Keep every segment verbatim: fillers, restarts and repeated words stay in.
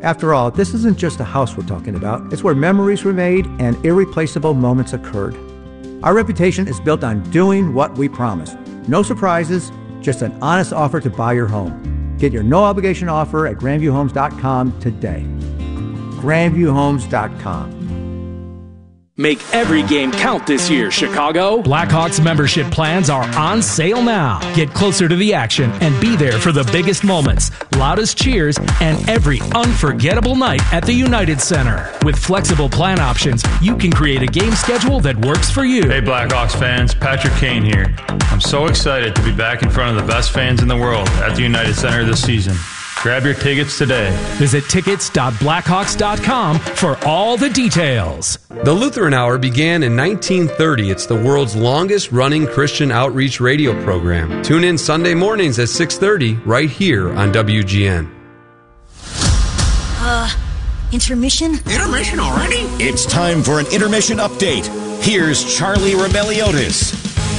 After all, this isn't just a house we're talking about. It's where memories were made and irreplaceable moments occurred. Our reputation is built on doing what we promise. No surprises, just an honest offer to buy your home. Get your no-obligation offer at grandview homes dot com today. grandview homes dot com. Make every game count this year, Chicago. Blackhawks membership plans are on sale now. Get closer to the action and be there for the biggest moments, loudest cheers, and every unforgettable night at the United Center. With flexible plan options, you can create a game schedule that works for you. Hey Blackhawks fans, Patrick Kane here. I'm so excited to be back in front of the best fans in the world at the United Center this season. Grab your tickets today. Visit tickets dot blackhawks dot com for all the details. The Lutheran Hour began in nineteen thirty. It's the world's longest-running Christian outreach radio program. Tune in Sunday mornings at six thirty right here on W G N. Uh, intermission? Intermission already? It's time for an intermission update. Here's Charlie Rebelliotis.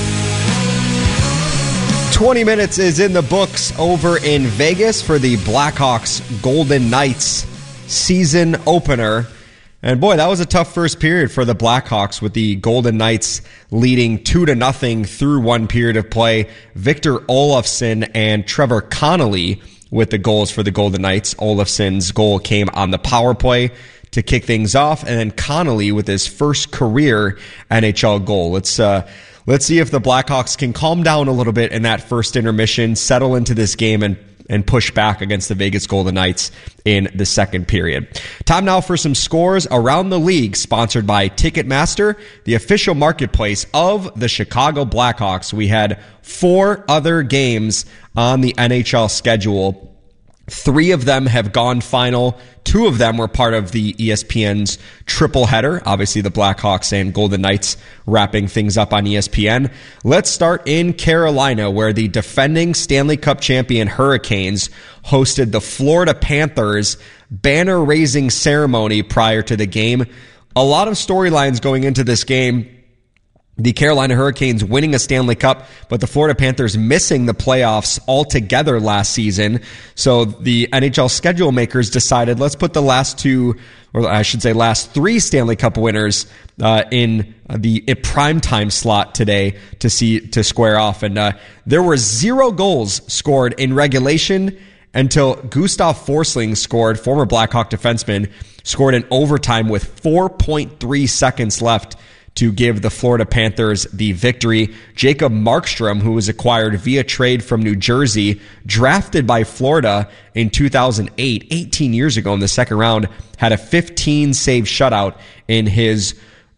twenty minutes is in the books over in Vegas for the Blackhawks Golden Knights season opener. And boy, that was a tough first period for the Blackhawks, with the Golden Knights leading two to nothing through one period of play. Victor Olofsson and Trevor Connolly with the goals for the Golden Knights. Olofsson's goal came on the power play to kick things off, and then Connolly with his first career N H L goal. Let's uh Let's see if the Blackhawks can calm down a little bit in that first intermission, settle into this game, and, and push back against the Vegas Golden Knights in the second period. Time now for some scores around the league, sponsored by Ticketmaster, the official marketplace of the Chicago Blackhawks. We had four other games on the N H L schedule. Three of them have gone final. Two of them were part of the E S P N's triple header. Obviously, the Blackhawks and Golden Knights wrapping things up on E S P N. Let's start in Carolina, where the defending Stanley Cup champion Hurricanes hosted the Florida Panthers banner-raising ceremony prior to the game. A lot of storylines going into this game. The Carolina Hurricanes winning a Stanley Cup, but the Florida Panthers missing the playoffs altogether last season. So the N H L schedule makers decided, let's put the last two, or I should say last three Stanley Cup winners uh, in the primetime slot today to see to square off. And uh, there were zero goals scored in regulation until Gustav Forsling scored, former Blackhawk defenseman, scored in overtime with four point three seconds left to give the Florida Panthers the victory. Jacob Markstrom, who was acquired via trade from New Jersey, drafted by Florida in two thousand eight, eighteen years ago in the second round, had a fifteen save shutout in his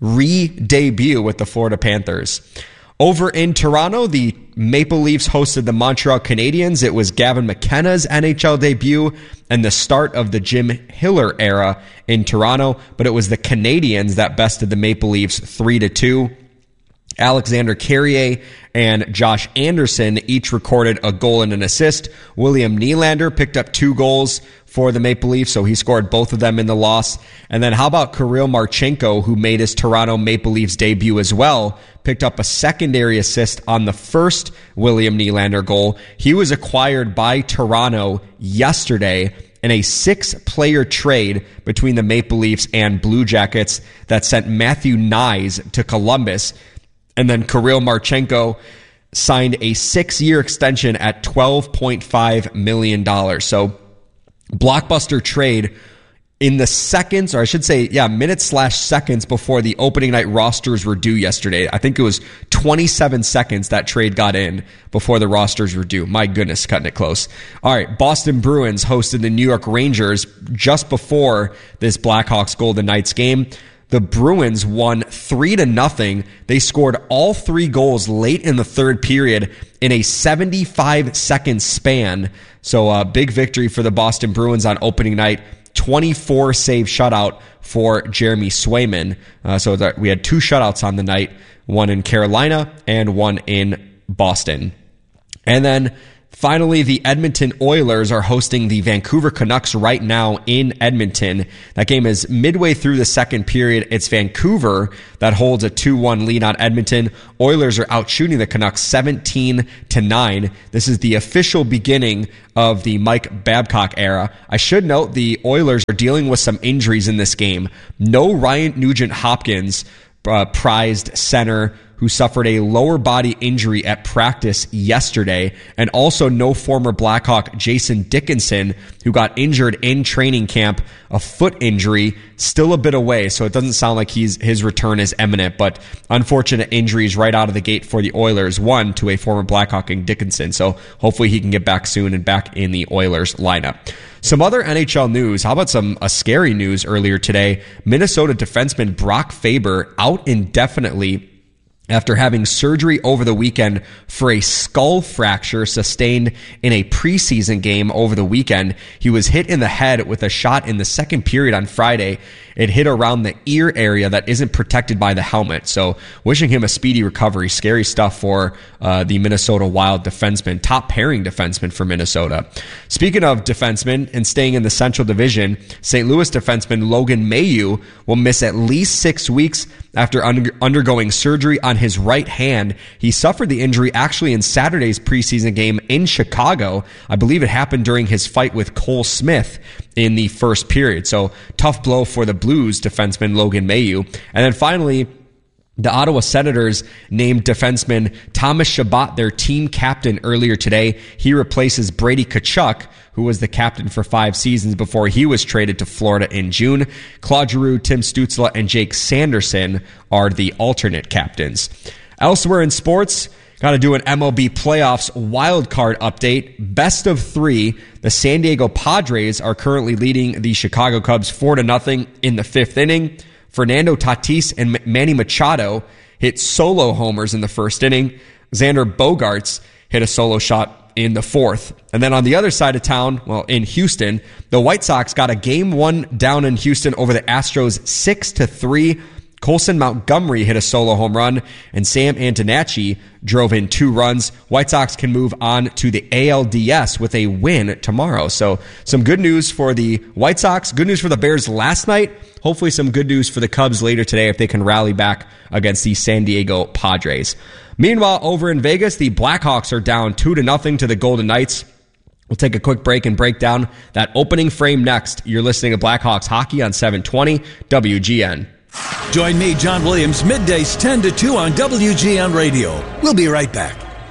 re-debut with the Florida Panthers. Over in Toronto, the Maple Leafs hosted the Montreal Canadiens. It was Gavin McKenna's N H L debut and the start of the Jim Hiller era in Toronto, but it was the Canadiens that bested the Maple Leafs three to two. Alexander Carrier and Josh Anderson each recorded a goal and an assist. William Nylander picked up two goals for the Maple Leafs, so he scored both of them in the loss. And then how about Kirill Marchenko, who made his Toronto Maple Leafs debut as well, picked up a secondary assist on the first William Nylander goal. He was acquired by Toronto yesterday in a six-player trade between the Maple Leafs and Blue Jackets that sent Matthew Nyes to Columbus. And then Kirill Marchenko signed a six-year extension at twelve point five million dollars. So, blockbuster trade in the seconds, or I should say, yeah, minutes slash seconds before the opening night rosters were due yesterday. I think it was twenty-seven seconds that trade got in before the rosters were due. My goodness, cutting it close. All right, Boston Bruins hosted the New York Rangers just before this Blackhawks Golden Knights game. The Bruins won three to nothing. They scored all three goals late in the third period in a seventy-five second span. So a big victory for the Boston Bruins on opening night. twenty-four save shutout for Jeremy Swayman. Uh, so that we had two shutouts on the night, one in Carolina and one in Boston. And then finally, the Edmonton Oilers are hosting the Vancouver Canucks right now in Edmonton. That game is midway through the second period. It's Vancouver that holds a two one lead on Edmonton. Oilers are out shooting the Canucks seventeen to nine. This is the official beginning of the Mike Babcock era. I should note the Oilers are dealing with some injuries in this game. No Ryan Nugent-Hopkins, uh, prized center, who suffered a lower body injury at practice yesterday, and also no former Blackhawk Jason Dickinson, who got injured in training camp, a foot injury, still a bit away, so it doesn't sound like he's his return is imminent, but unfortunate injuries right out of the gate for the Oilers, one to a former Blackhawk in Dickinson, so hopefully he can get back soon and back in the Oilers lineup. Some other N H L news. How about some uh, scary news earlier today? Minnesota defenseman Brock Faber out indefinitely after having surgery over the weekend for a skull fracture sustained in a preseason game over the weekend. He was hit in the head with a shot in the second period on Friday. It hit around the ear area that isn't protected by the helmet. So wishing him a speedy recovery. Scary stuff for uh, the Minnesota Wild defenseman, top pairing defenseman for Minnesota. Speaking of defensemen and staying in the Central Division, Saint Louis defenseman Logan Mailloux will miss at least six weeks after under- undergoing surgery on his right hand. He suffered the injury actually in Saturday's preseason game in Chicago. I believe it happened during his fight with Cole Smith in the first period. So tough blow for the Blues defenseman Logan Mailloux. And then finally, the Ottawa Senators named defenseman Thomas Chabot their team captain earlier today. He replaces Brady Tkachuk, who was the captain for five seasons before he was traded to Florida in June. Claude Giroux, Tim Stützle, and Jake Sanderson are the alternate captains. Elsewhere in sports, got to do an M L B playoffs wildcard update. Best of three. The San Diego Padres are currently leading the Chicago Cubs four to nothing in the fifth inning. Fernando Tatis and Manny Machado hit solo homers in the first inning. Xander Bogaerts hit a solo shot in the fourth. And then on the other side of town, well, in Houston, the White Sox got a game one down in Houston over the Astros six to three. Colson Montgomery hit a solo home run, and Sam Antonacci drove in two runs. White Sox can move on to the A L D S with a win tomorrow. So some good news for the White Sox, good news for the Bears last night. Hopefully some good news for the Cubs later today if they can rally back against the San Diego Padres. Meanwhile, over in Vegas, the Blackhawks are down two to nothing to the Golden Knights. We'll take a quick break and break down that opening frame next. You're listening to Blackhawks Hockey on seven twenty W G N. Join me, John Williams, middays ten to two on W G N Radio. We'll be right back.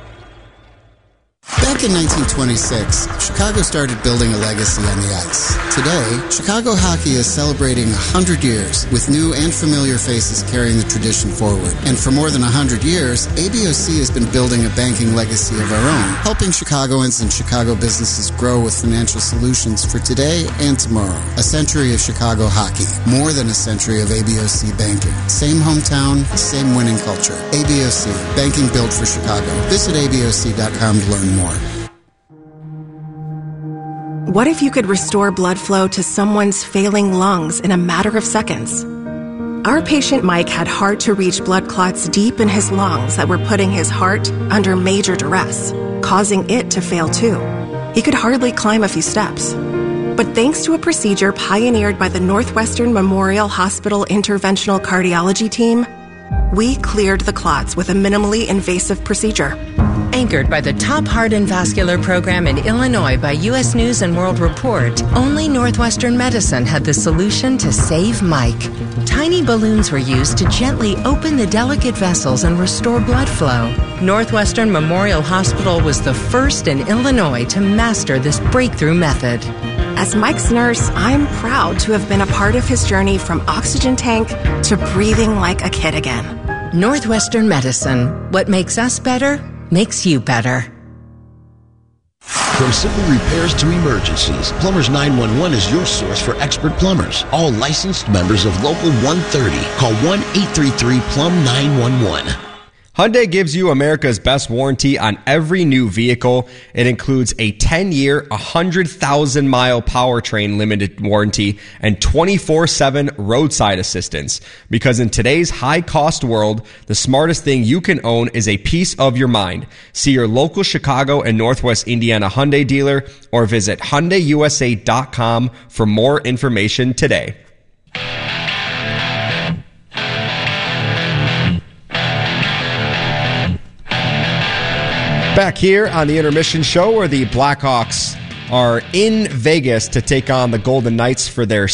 Back in nineteen twenty-six, Chicago started building a legacy on the ice. Today, Chicago hockey is celebrating one hundred years, with new and familiar faces carrying the tradition forward. And for more than one hundred years, A B O C has been building a banking legacy of our own, helping Chicagoans and Chicago businesses grow with financial solutions for today and tomorrow. A century of Chicago hockey, more than a century of A B O C banking. Same hometown, same winning culture. A B O C, banking built for Chicago. Visit A B O C dot com to learn more. What if you could restore blood flow to someone's failing lungs in a matter of seconds? Our patient Mike had hard-to-reach blood clots deep in his lungs that were putting his heart under major duress, causing it to fail too. He could hardly climb a few steps. But thanks to a procedure pioneered by the Northwestern Memorial Hospital Interventional Cardiology Team, we cleared the clots with a minimally invasive procedure. Anchored by the top heart and vascular program in Illinois by U S News and World Report, only Northwestern Medicine had the solution to save Mike. Tiny balloons were used to gently open the delicate vessels and restore blood flow. Northwestern Memorial Hospital was the first in Illinois to master this breakthrough method. As Mike's nurse, I'm proud to have been a part of his journey from oxygen tank to breathing like a kid again. Northwestern Medicine. What makes us better makes you better. From simple repairs to emergencies, Plumbers nine one one is your source for expert plumbers. All licensed members of Local one thirty. Call one eight three three plumb nine one one. Hyundai gives you America's best warranty on every new vehicle. It includes a ten-year, one hundred thousand mile powertrain limited warranty and twenty-four seven roadside assistance. Because in today's high-cost world, the smartest thing you can own is a peace of your mind. See your local Chicago and Northwest Indiana Hyundai dealer or visit Hyundai U S A dot com for more information today. Back here on the Intermission Show, where the Blackhawks are in Vegas to take on the Golden Knights for their